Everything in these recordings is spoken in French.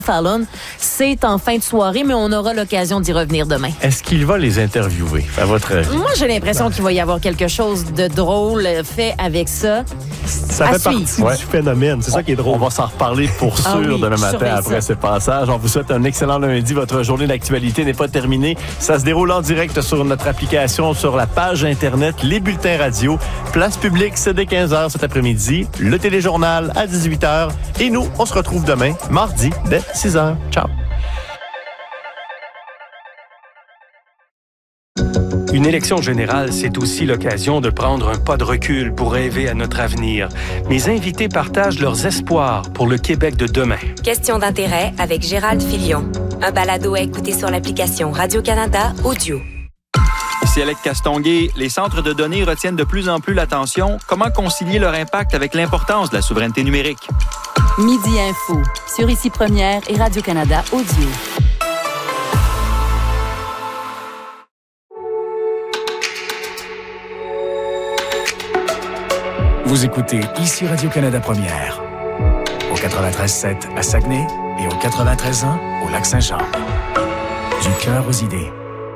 Fallon, c'est en fin de soirée, mais on aura l'occasion d'y revenir demain. Est-ce qu'il va les interviewer, à votre avis? Moi, j'ai l'impression qu'il va y avoir quelque chose de drôle fait avec ça. Ça fait partie du phénomène. C'est ça qui est drôle. On va s'en reparler pour sûr demain matin après ce passage. On vous souhaite un excellent lundi. Votre journée d'actualité n'est pas terminée. Ça se déroule en direct sur notre application, sur la page Internet, les bulletins radio. Place publique, c'est dès 15h cet après-midi. Le téléjournal à 18h. Et nous, on se retrouve demain, mardi, dès 6h. Ciao. Une élection générale, c'est aussi l'occasion de prendre un pas de recul pour rêver à notre avenir. Mes invités partagent leurs espoirs pour le Québec de demain. Question d'intérêt avec Gérald Filion. Un balado à écouter sur l'application Radio-Canada Audio. Ici Alec Castonguay, les centres de données retiennent de plus en plus l'attention. Comment concilier leur impact avec l'importance de la souveraineté numérique? Midi Info, sur Ici Première et Radio-Canada Audio. Vous écoutez Ici Radio-Canada Première, au 93.7 à Saguenay et au 93.1 au Lac-Saint-Jean. Du cœur aux idées.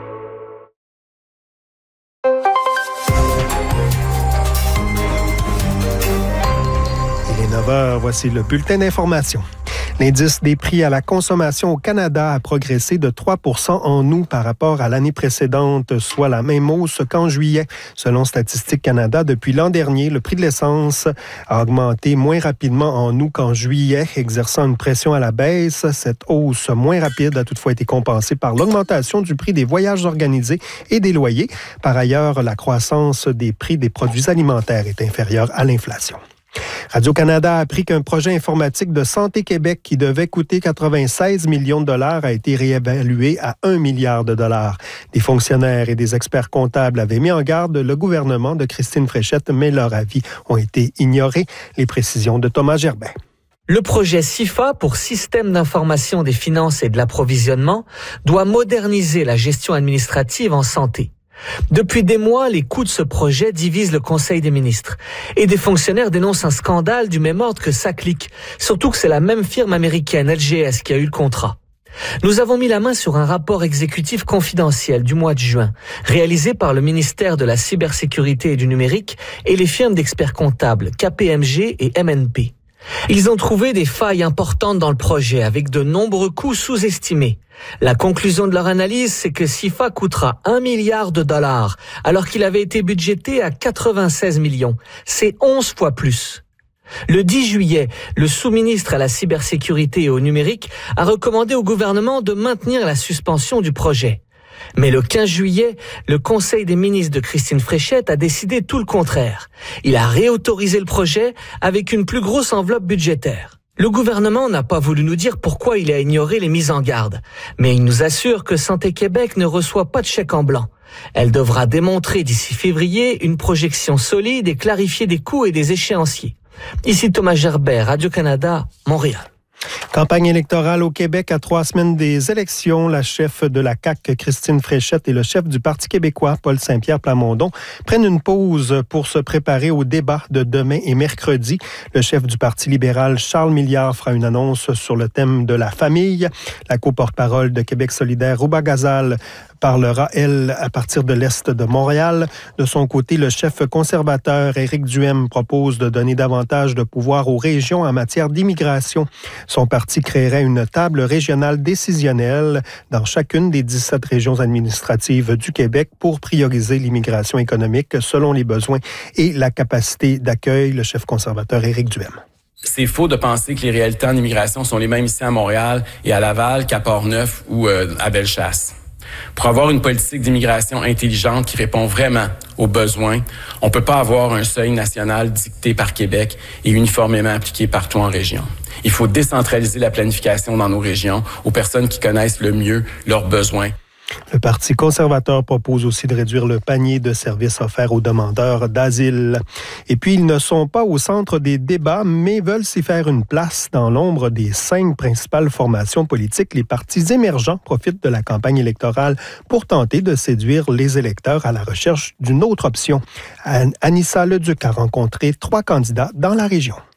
Il est 9h, voici le bulletin d'information. L'indice des prix à la consommation au Canada a progressé de 3 % en août par rapport à l'année précédente, soit la même hausse qu'en juillet. Selon Statistique Canada, depuis l'an dernier, le prix de l'essence a augmenté moins rapidement en août qu'en juillet, exerçant une pression à la baisse. Cette hausse moins rapide a toutefois été compensée par l'augmentation du prix des voyages organisés et des loyers. Par ailleurs, la croissance des prix des produits alimentaires est inférieure à l'inflation. Radio-Canada a appris qu'un projet informatique de Santé Québec qui devait coûter 96 millions de dollars a été réévalué à 1 milliard de dollars. Des fonctionnaires et des experts comptables avaient mis en garde le gouvernement de Christine Fréchette, mais leurs avis ont été ignorés. Les précisions de Thomas Gerbin. Le projet SIFA pour Système d'information des finances et de l'approvisionnement doit moderniser la gestion administrative en santé. Depuis des mois, les coûts de ce projet divisent le Conseil des ministres. Et des fonctionnaires dénoncent un scandale du même ordre que SACLIC, surtout que c'est la même firme américaine, LGS, qui a eu le contrat. Nous avons mis la main sur un rapport exécutif confidentiel du mois de juin, réalisé par le ministère de la Cybersécurité et du Numérique et les firmes d'experts comptables KPMG et MNP. Ils ont trouvé des failles importantes dans le projet avec de nombreux coûts sous-estimés. La conclusion de leur analyse, c'est que SIFA coûtera 1 milliard de dollars alors qu'il avait été budgété à 96 millions. C'est 11 fois plus. Le 10 juillet, le sous-ministre à la cybersécurité et au numérique a recommandé au gouvernement de maintenir la suspension du projet. Mais le 15 juillet, le Conseil des ministres de Christine Fréchette a décidé tout le contraire. Il a réautorisé le projet avec une plus grosse enveloppe budgétaire. Le gouvernement n'a pas voulu nous dire pourquoi il a ignoré les mises en garde, mais il nous assure que Santé Québec ne reçoit pas de chèque en blanc. Elle devra démontrer d'ici février une projection solide et clarifier des coûts et des échéanciers. Ici Thomas Gerbert, Radio-Canada, Montréal. Campagne électorale au Québec à 3 semaines des élections. La chef de la CAQ, Christine Fréchette, et le chef du Parti québécois, Paul Saint-Pierre Plamondon, prennent une pause pour se préparer au débat de demain et mercredi. Le chef du Parti libéral, Charles Milliard, fera une annonce sur le thème de la famille. La co-porte-parole de Québec solidaire, Rouba Ghazal, parlera, elle, à partir de l'Est de Montréal. De son côté, le chef conservateur, Éric Duhaime, propose de donner davantage de pouvoir aux régions en matière d'immigration. Son parti créerait une table régionale décisionnelle dans chacune des 17 régions administratives du Québec pour prioriser l'immigration économique selon les besoins et la capacité d'accueil. Le chef conservateur, Éric Duhaime. C'est faux de penser que les réalités en immigration sont les mêmes ici à Montréal et à Laval qu'à Port-Neuf ou à Bellechasse. Pour avoir une politique d'immigration intelligente qui répond vraiment aux besoins, on ne peut pas avoir un seuil national dicté par Québec et uniformément appliqué partout en région. Il faut décentraliser la planification dans nos régions aux personnes qui connaissent le mieux leurs besoins. Le Parti conservateur propose aussi de réduire le panier de services offerts aux demandeurs d'asile. Et puis, ils ne sont pas au centre des débats, mais veulent s'y faire une place dans l'ombre des 5 principales formations politiques. Les partis émergents profitent de la campagne électorale pour tenter de séduire les électeurs à la recherche d'une autre option. Anissa Leduc a rencontré 3 candidats dans la région.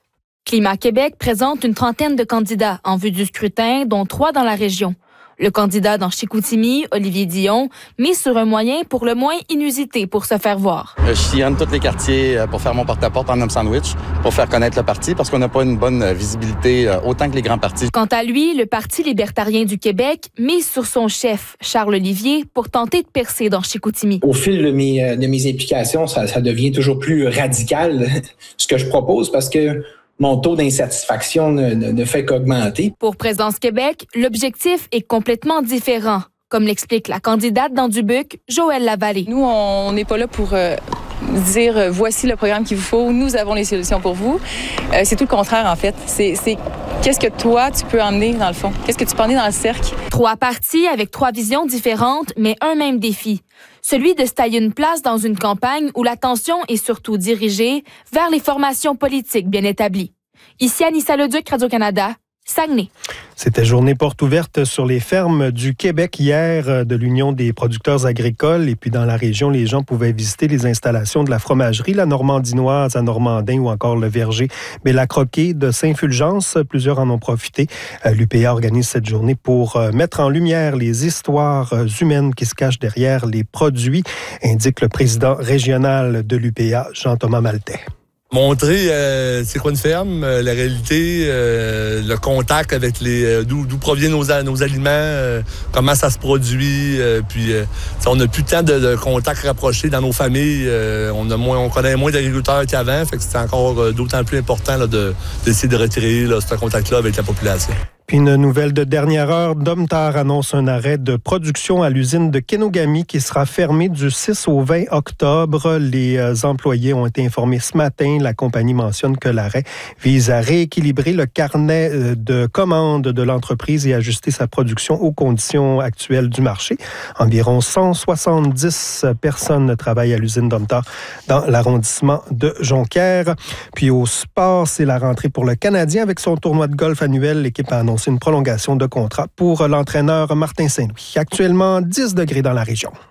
Climat Québec présente une trentaine de candidats en vue du scrutin, dont 3 dans la région. Le candidat dans Chicoutimi, Olivier Dion, mise sur un moyen pour le moins inusité pour se faire voir. Je sillonne tous les quartiers pour faire mon porte-à-porte en homme sandwich, pour faire connaître le parti, parce qu'on n'a pas une bonne visibilité autant que les grands partis. Quant à lui, le Parti libertarien du Québec mise sur son chef, Charles Olivier, pour tenter de percer dans Chicoutimi. Au fil de mes implications, ça devient toujours plus radical, ce que je propose, parce que mon taux d'insatisfaction ne fait qu'augmenter. Pour Présence Québec, l'objectif est complètement différent, comme l'explique la candidate dans Dubuque, Joëlle Lavallée. Nous, on n'est pas là pour dire voici le programme qu'il vous faut, nous avons les solutions pour vous. C'est tout le contraire, en fait. C'est qu'est-ce que toi, tu peux emmener dans le fond? Qu'est-ce que tu peux emmener dans le cercle? 3 partis avec 3 visions différentes, mais un même défi. Celui de se tailler une place dans une campagne où l'attention est surtout dirigée vers les formations politiques bien établies. Ici, Anissa Leduc, Radio-Canada, Saguenay. C'était journée porte ouverte sur les fermes du Québec hier de l'Union des producteurs agricoles. Et puis dans la région, les gens pouvaient visiter les installations de la fromagerie, la Normandinoise à Normandin ou encore le verger Bella-Croquet de Saint-Fulgence. Plusieurs en ont profité. L'UPA organise cette journée pour mettre en lumière les histoires humaines qui se cachent derrière les produits, indique le président régional de l'UPA, Jean-Thomas Maltais. Montrer c'est quoi une ferme, la réalité, le contact avec d'où proviennent nos aliments, comment ça se produit, puis on n'a plus tant de contacts rapprochés dans nos familles, on connaît moins d'agriculteurs qu'avant, fait que c'est encore d'autant plus important là, d'essayer de retirer ce contact-là avec la population. Puis une nouvelle de dernière heure, Domtar annonce un arrêt de production à l'usine de Kenogami qui sera fermée du 6 au 20 octobre. Les employés ont été informés ce matin. La compagnie mentionne que l'arrêt vise à rééquilibrer le carnet de commandes de l'entreprise et ajuster sa production aux conditions actuelles du marché. Environ 170 personnes travaillent à l'usine Domtar dans l'arrondissement de Jonquière. Puis au sport, c'est la rentrée pour le Canadien avec son tournoi de golf annuel. L'équipe a annoncé une prolongation de contrat pour l'entraîneur Martin Saint-Louis. Actuellement, 10 degrés dans la région.